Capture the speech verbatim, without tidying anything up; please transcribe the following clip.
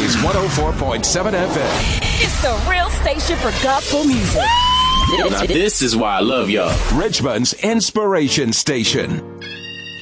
is one oh four point seven F M. It's the real station for gospel music. Now, this is why I love y'all. Richmond's Inspiration Station.